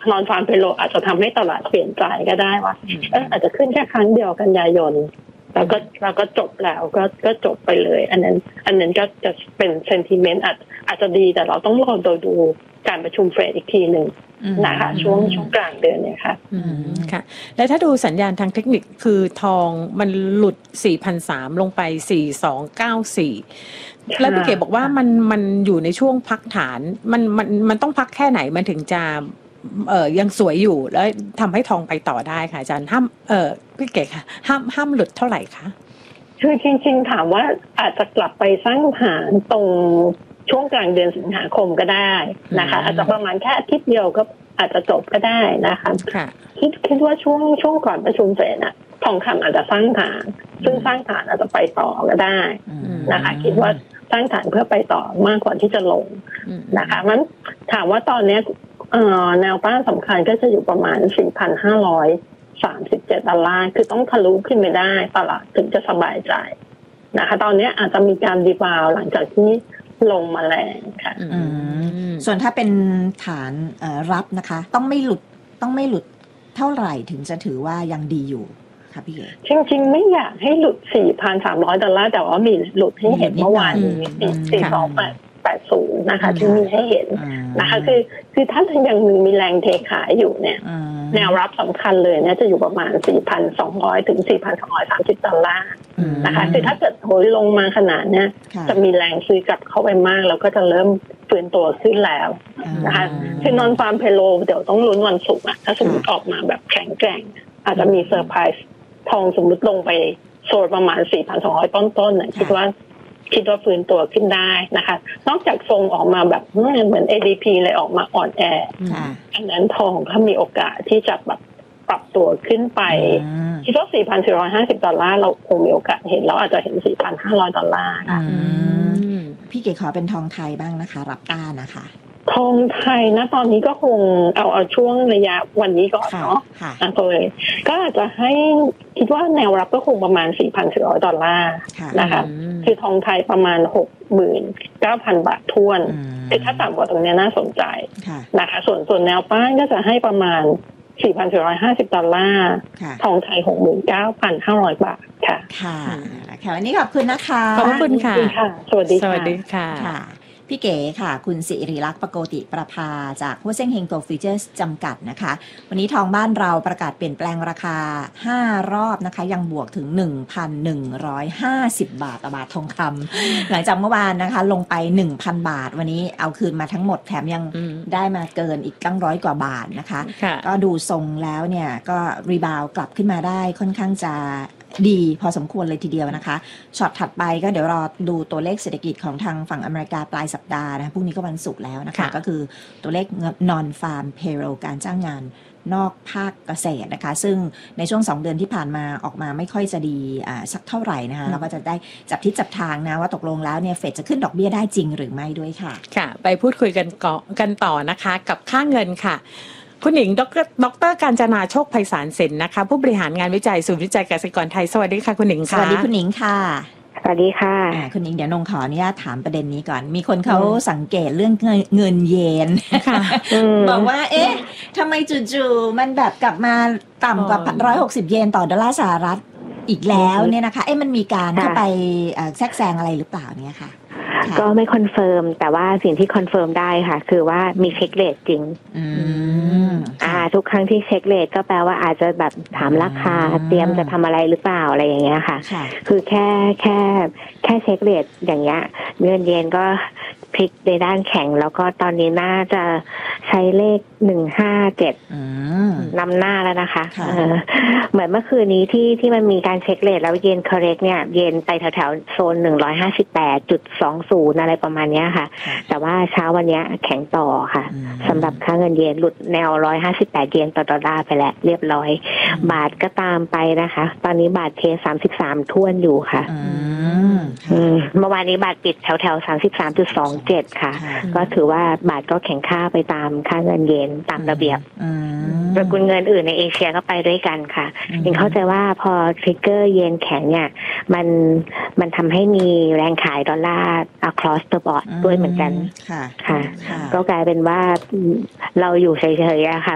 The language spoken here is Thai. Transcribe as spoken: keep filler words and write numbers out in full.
นอนฟาร์มเพโลอาจจะทำให้ตลาดเปลี่ยนใจก็ได้ว่าเอออาจจะขึ้นแค่ครั้งเดียวกันยายนแล้วก็เราก็จบแล้วก็ก็จบไปเลยอันนั้นอันนั้นก็จะเป็นเซนติเมนต์อาจอาจจะดีแต่เราต้องรอดูดูการประชุมเฟดอีกทีหนึ่งนะคะช่วงช่วงกลางเดือนเนี่ยค่ะอืมค่ะแล้วถ้าดูสัญญาณทางเทคนิคคือทองมันหลุด สี่พันสามร้อย ลงไปสี่พันสองร้อยเก้าสิบสี่แล้วพี่เก๋บอกว่ามันมันอยู่ในช่วงพักฐานมันมันมันต้องพักแค่ไหนมันถึงจะเอ่อยังสวยอยู่แล้วทำให้ทองไปต่อได้ค่ะอาจารย์ห้ามเอ่อพี่เก๋ค่ะห้ามห้ามหลุดเท่าไหร่คะคือจริงๆถามว่าอาจจะกลับไปสร้างฐานตรงช่วงกลางเดือนสิงหาคมก็ได้นะคะอาจจะประมาณแค่อาทิตย์เดียวก็อาจจะจบก็ได้นะคะคิดคิดว่าช่วงช่วงก่อนประชุมเฟดน่ะทองคำอาจจะสร้างฐานซึ่งสร้างฐานอาจจะไปต่อก็ได้นะคะคิดว่าสร้างฐานเพื่อไปต่อมากกว่าที่จะลงนะคะมันถามว่าตอนนี้แนวต้านสำคัญก็จะอยู่ประมาณ สี่พันห้าร้อยสามสิบเจ็ด ดอลลาร์คือต้องทะลุขึ้นไปได้ตลาดถึงจะสบายใจนะคะตอนนี้อาจจะมีการรีบาวหลังจากที่ลงมาแรงค่ะส่วนถ้าเป็นฐานรับนะคะต้องไม่หลุดต้องไม่หลุดเท่าไหร่ถึงจะถือว่ายังดีอยู่ค่ะพี่เอ๋จริงๆไม่อยากให้หลุด สี่พันสามร้อย ดอลลาร์แต่ว่ามีหลุดให้เห็นเมื่อวานนี้สี่พันสองร้อยแปดสิบนะคะที่มีให้เห็นนะคะคือคือถ้ายังมีแรงเทขายอยู่เนี่ยแนวรับสำคัญเลยเนี่ยจะอยู่ประมาณ สี่พันสองร้อย ถึง สี่พันสองร้อยสามสิบ ดอลลาร์นะคะคือถ้าเกิดโหยลงมาขนาดเนี้ยจะมีแรงซื้อกลับเข้าไปมากแล้วก็จะเริ่มฟื้นตัวขึ้นแล้วนะคะคือนอนฟาร์มเพโลเดี๋ยวต้องลุ้นวันศุกร์อะถ้าสมมติออกมาแบบแข็งแกร่งอาจจะมีเซอร์ไพรส์ทองสมมติลงไปโซนประมาณ สี่พันสองร้อย ต้นๆน่ะคิดว่าคิดว่าฟื้นตัวขึ้นได้นะคะนอกจากทรงออกมาแบบเหมือน เอ ดี พี เลยออกมาอ่อนแออันนั้นทองก็มีโอกาสที่จะแบบปรับตัวขึ้นไปคิดว่า สี่พันสี่ร้อยห้าสิบ ดอลลาร์เราคงมีโอกาสเห็นแล้วอาจจะเห็น สี่พันห้าร้อย ดอลลาร์ค่ะพี่เก๋ขอเป็นทองไทยบ้างนะคะรับต้านนะคะทองไทยนะตอนนี้ก็คงเอาเอาช่วงระยะวันนี้ก่อนเนาะอ่ะเลยก็อาจจะให้คิดว่าแนวรับก็คงประมาณ สี่พันสี่ร้อย ดอลลาร์นะคะคือทองไทยประมาณ หกหมื่นเก้าพัน บาททวนคือถ้าต่ำกว่าตรงนี้น่าสนใจนะคะส่วนส่วนแนวต้านก็จะให้ประมาณ สี่พันสี่ร้อยห้าสิบ ดอลลาร์ทองไทย หกหมื่นเก้าพันห้าร้อย บาทค่ะค่ะค่ะวันนี้ขอบคุณนะคะขอบคุณค่ะสวัสดีค่ะสวัสดีค่ะพี่เก๋ค่ะคุณสิริลักษณ์ปโกติประภาจากหัวเส้งเฮงโกลด์ฟิวเจอร์สจำกัดนะคะวันนี้ทองบ้านเราประกาศเปลี่ยนแปลงราคาห้ารอบนะคะยังบวกถึง หนึ่งพันหนึ่งร้อยห้าสิบ บาทต่อบาททองคำหลังจากเมื่อวานนะคะลงไป หนึ่งพัน บาทวันนี้เอาคืนมาทั้งหมดแถมยังได้มาเกินอีกตั้งร้อยกว่าบาทนะคะก็ดูทรงแล้วเนี่ยก็รีบาวกลับขึ้นมาได้ค่อนข้างจะดีพอสมควรเลยทีเดียวนะคะช็อตถัดไปก็เดี๋ยวรอดูตัวเลขเศรษฐกิจของทางฝั่งอเมริกาปลายสัปดาห์นะพรุ่งนี้ก็วันศุกร์แล้วนะคะก็คือตัวเลข non farm payroll การจ้างงานนอกภาคเกษตรนะคะซึ่งในช่วงสองเดือนที่ผ่านมาออกมาไม่ค่อยจะดีอ่าสักเท่าไหร่นะคะเราก็จะได้จับทิศจับทางนะว่าตกลงแล้วเนี่ยเฟดจะขึ้นดอกเบี้ยได้จริงหรือไม่ด้วยค่ะค่ะไปพูดคุยกันกันต่อนะคะกับค่าเงินค่ะคุณหญิงดรดรกาญจนาโชคไพศาลสินนะคะผู้บริหารงานวิจัยศูนย์วิจัยเกษตรกรไทยสวัสดีค่ะคุณหญิงค่ะสวัสดีคุณหญิงค่ะสวัสดีค่ะคุณหญิงเดี๋ยวนงขออนุญาตถามประเด็นนี้ก่อนมีคนเขาสังเกตเรื่องเงินเยนบอกว่าเอ๊ะทำไมจู่ๆมันแบบกลับมาต่ำกว่าหนึ่งร้อยหกสิบเยนต่อดอลลาร์สหรัฐอีกแล้วเนี่ยนะคะเอ๊ะมันมีการเข้าไปแทรกแซงอะไรหรือเปล่าเนี่ยค่ะก็ไม่คอนเฟิร์มแต่ว่าสิ่งที่คอนเฟิร์มได้ค่ะคือว่ามีเช็คเรทจริงอ่าทุกครั้งที่เช็คเรทก็แปลว่าอาจจะแบบถามราคาเตรียมจะทำอะไรหรือเปล่าอะไรอย่างเงี้ยค่ะคือแค่แค่แค่เช็คเรทอย่างเงี้ยเงินเยนก็พลิกในด้านแข็งแล้วก็ตอนนี้น่าจะใช้เลขหนึ่งห้าเจ็ดนำหน้าแล้วนะคะเหมือนเมื่อคืนนี้ที่ที่มันมีการเช็คเรทแล้วเยนคอร์เรกเนี่ยเยนไปแถวๆโซนหนึ่งร้อยห้าสิบแปดจุดสองศูนย์อะไรประมาณนี้ค่ะแต่ว่าเช้าวันนี้แข็งต่อค่ะสำหรับค่าเงินเยนหลุดแนวหนึ่งร้อยห้าสิบแปดเยนต่อดอลลาร์ไปแล้วเรียบร้อยบาทก็ตามไปนะคะตอนนี้บาทเคสามสิบสามท้วนอยู่ค่ะเมื่อวานนี้บาทปิดแถวๆสามสิบสามจุดสองเจ็ดค่ะก็ถือว่าบาทก็แข็งค่าไปตามค่าเงินเยนตามระเบียบสกุลเงินอื่นในเอเชียก็ไปด้วยกันค่ะยังเข้าใจว่าพอทริกเกอร์เยนแข็งเนี่ยมันมันทำให้มีแรงขายดอลลาร์ across the board ด้วยเหมือนกันค่ะค่ะก็กลายเป็นว่าเราอยู่เฉยๆอะค่ะ